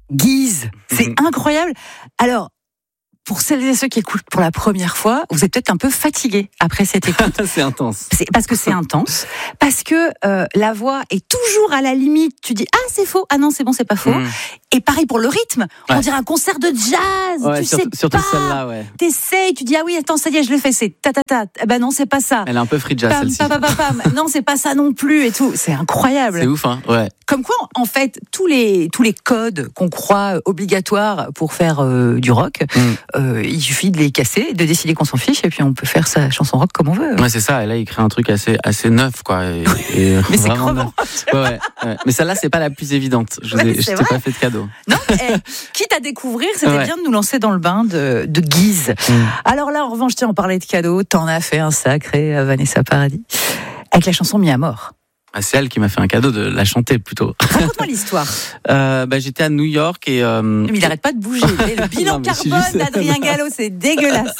Guise, c'est incroyable. Alors, pour celles et ceux qui écoutent pour la première fois, vous êtes peut-être un peu fatigués après cette écoute. C'est intense. C'est parce que c'est intense, parce que la voix est toujours à la limite. Tu dis ah c'est faux, ah non c'est bon c'est pas faux. Et pareil pour le rythme, on dirait un concert de jazz. Ouais, tu sais surtout pas. celle-là, ouais. T'essayes, tu dis ah oui attends ça y est je le fais, c'est ta ta ta. Eh ben non c'est pas ça. Elle est un peu free jazz Pam, celle-ci. pam, pam, pam. Non c'est pas ça non plus et tout. C'est incroyable. C'est ouf hein, ouais. Comme quoi, en fait, tous les codes qu'on croit obligatoires pour faire du rock, il suffit de les casser, de décider qu'on s'en fiche, et puis on peut faire sa chanson rock comme on veut. Ouais, c'est ça. Et là, il crée un truc assez neuf, quoi. Et mais c'est crevant. Ouais. Mais celle-là, c'est pas la plus évidente. Je t'ai pas fait de cadeau. Non, quitte à découvrir, c'était bien de nous lancer dans le bain de Guise. Alors là, en revanche, tiens, on parlait de cadeaux. T'en as fait un sacré, Vanessa Paradis, avec la chanson Mis à mort. C'est elle qui m'a fait un cadeau de la chanter plutôt. Raconte-moi l'histoire. J'étais à New York et. Mais il n'arrête pas de bouger. Le bilan carbone d'Adrien Gallo, c'est dégueulasse.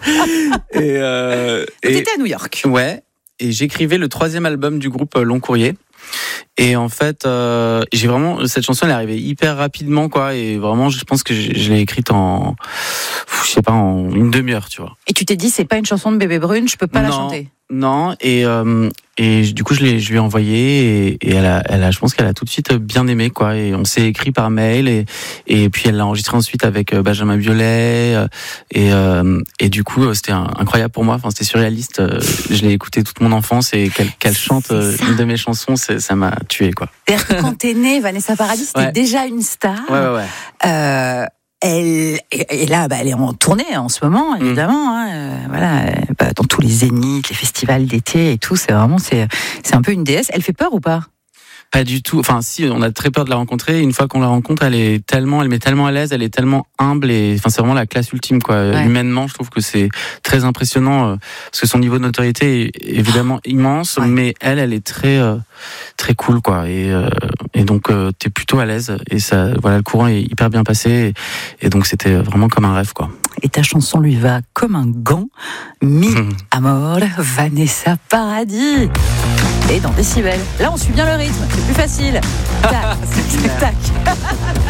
T'étais à New York. Ouais. Et j'écrivais le 3e album du groupe Long Courrier. Et en fait, j'ai vraiment cette chanson, elle est arrivée hyper rapidement, quoi. Et vraiment, je pense que je l'ai écrite en une demi-heure, tu vois. Et tu t'es dit, c'est pas une chanson de Bébé Brune, je peux pas la chanter. Non, et du coup je lui ai envoyé et elle a, je pense qu'elle a tout de suite bien aimé, quoi. Et on s'est écrit par mail et puis elle l'a enregistré ensuite avec Benjamin Biolay et du coup c'était incroyable pour moi. Enfin c'était surréaliste. Je l'ai écouté toute mon enfance et qu'elle chante une de mes chansons, ça m'a tué, quoi. C'est-à-dire que quand t'es née, Vanessa Paradis, c'était déjà une star. Ouais. Elle est en tournée en ce moment, évidemment. Dans tous les zéniths, les festivals d'été et tout, c'est un peu une déesse. Elle fait peur ou pas ? Pas du tout. Enfin, si, on a très peur de la rencontrer. Une fois qu'on la rencontre, elle met tellement à l'aise, elle est tellement humble et, enfin, c'est vraiment la classe ultime, quoi. Ouais. Humainement, je trouve que c'est très impressionnant parce que son niveau de notoriété est évidemment immense, mais elle est très, très cool, quoi. Et donc, t'es plutôt à l'aise et ça, voilà, le courant est hyper bien passé et donc c'était vraiment comme un rêve, quoi. Et ta chanson lui va comme un gant. Mis à mort, Vanessa Paradis. Et dans Décibel. Là, on suit bien le rythme. C'est plus facile. Tac, tac.